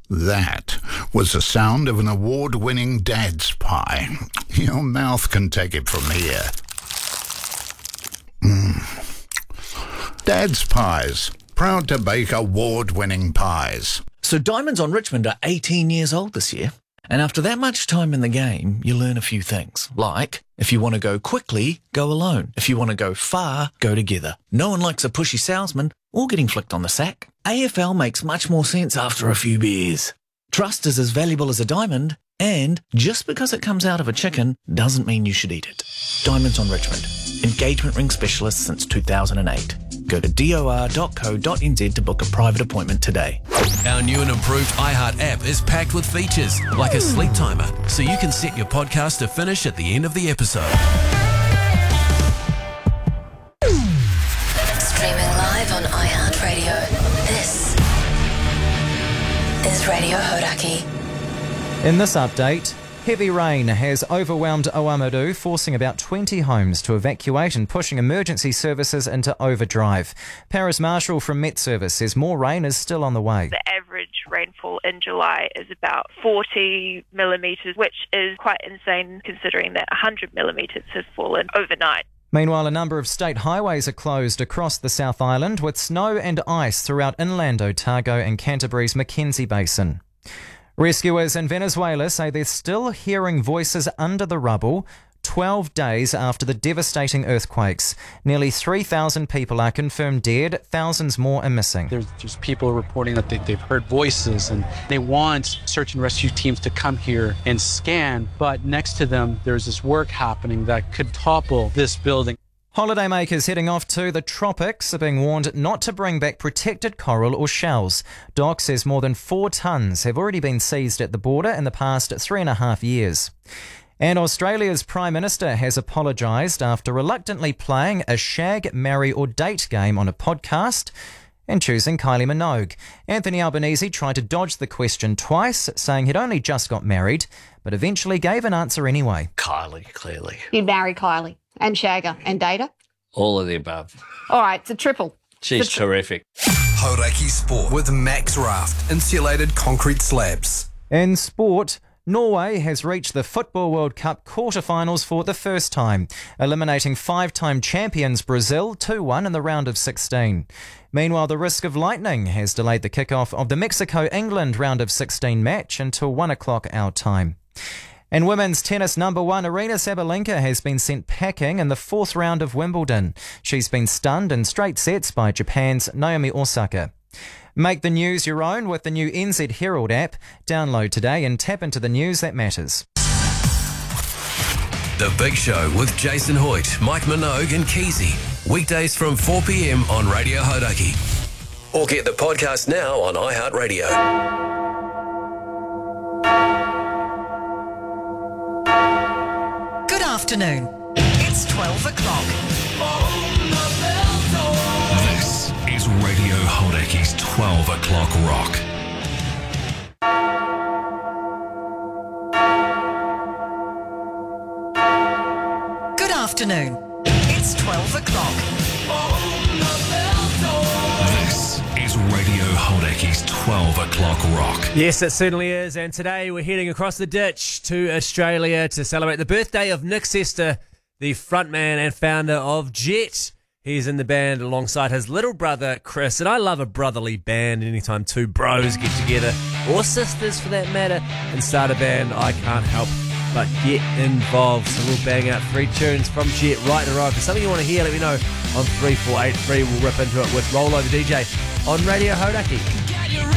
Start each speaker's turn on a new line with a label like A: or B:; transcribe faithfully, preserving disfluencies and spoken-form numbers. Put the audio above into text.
A: That was the sound of an award-winning dad's pie. Your mouth can take it from here. Mm. Dad's Pies, proud to bake award-winning pies.
B: So Diamonds on Richmond are eighteen years old this year. And after that much time in the game, you learn a few things. Like, if you want to go quickly, go alone. If you want to go far, go together. No one likes a pushy salesman or getting flicked on the sack. A F L makes much more sense after a few beers. Trust is as valuable as a diamond, and just because it comes out of a chicken doesn't mean you should eat it. Diamonds on Richmond. Engagement ring specialist since two thousand eight. Go to dor dot co dot n z to book a private appointment today.
C: Our new and improved iHeart app is packed with features, like a sleep timer, so you can set your podcast to finish at the end of the episode.
D: Streaming live on iHeartRadio. This is Radio Hodaki.
E: In this update, heavy rain has overwhelmed Oamaru, forcing about twenty homes to evacuate and pushing emergency services into overdrive. Paris Marshall from Met Service says more rain is still on the way.
F: The average rainfall in July is about forty millimetres, which is quite insane considering that one hundred millimetres has fallen overnight.
E: Meanwhile, a number of state highways are closed across the South Island, with snow and ice throughout inland Otago and Canterbury's Mackenzie Basin. Rescuers in Venezuela say they're still hearing voices under the rubble twelve days after the devastating earthquakes. Nearly three thousand people are confirmed dead, thousands more are missing.
G: There's just people reporting that they, they've heard voices and they want search and rescue teams to come here and scan, but next to them there's this work happening that could topple this building.
E: Holidaymakers heading off to the tropics are being warned not to bring back protected coral or shells. Doc says more than four tonnes have already been seized at the border in the past three and a half years. And Australia's Prime Minister has apologised after reluctantly playing a shag, marry or date game on a podcast and choosing Kylie Minogue. Anthony Albanese tried to dodge the question twice, saying he'd only just got married, but eventually gave an answer anyway.
H: Kylie, clearly.
I: You'd marry Kylie and shag her and date her?
H: All of the above.
I: All right, it's a triple.
H: She's
I: tri-
H: terrific.
J: Hodaki Sport with Max Raft, insulated concrete slabs.
E: In sport, Norway has reached the Football World Cup quarterfinals for the first time, eliminating five-time champions Brazil two one in the round of sixteen. Meanwhile, the risk of lightning has delayed the kickoff of the Mexico-England round of sixteen match until one o'clock our time. In women's tennis number one, Arina Sabalenka has been sent packing in the fourth round of Wimbledon. She's been stunned in straight sets by Japan's Naomi Osaka. Make the news your own with the new N Z Herald app. Download today and tap into the news that matters.
C: The Big Show with Jason Hoyt, Mike Minogue and Keezy. Weekdays from four p.m. on Radio Hodaki. Or get the podcast now on iHeartRadio.
K: Good afternoon. It's twelve o'clock.
C: This is Radio Hodaki's twelve o'clock rock.
K: Good afternoon. It's twelve o'clock.
C: This is Radio Hodaki's twelve o'clock rock.
L: Yes, it certainly is. And today we're heading across the ditch to Australia to celebrate the birthday of Nick Sester, the frontman and founder of Jet. He's in the band alongside his little brother, Chris. And I love a brotherly band. Anytime two bros get together, or sisters for that matter, and start a band, I can't help but get involved. So we'll bang out three tunes from Jet right in a row. If there's something you want to hear, let me know on three four eight three. We'll rip into it with Rollover D J on Radio Hodaki.